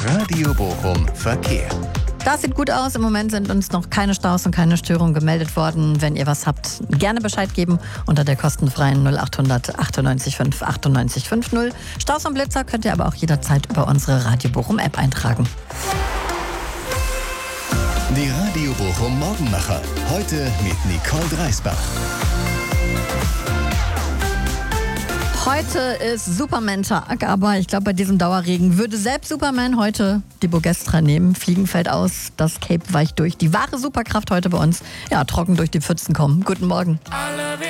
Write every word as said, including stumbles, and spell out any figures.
Radio Bochum Verkehr. Das sieht gut aus. Im Moment sind uns noch keine Staus und keine Störungen gemeldet worden. Wenn ihr was habt, gerne Bescheid geben unter der kostenfreien null acht hundert achtundneunzig fünf achtundneunzig fünfzig. Staus und Blitzer könnt ihr aber auch jederzeit über unsere Radio Bochum App eintragen. Die Radio Bochum Morgenmacher. Heute mit Nicole Dreisbach. Heute ist Superman-Tag, aber ich glaube, bei diesem Dauerregen würde selbst Superman heute die Bogestra nehmen. Fliegen fällt aus, das Cape weicht durch. Die wahre Superkraft heute bei uns. Ja, trocken durch die Pfützen kommen. Guten Morgen.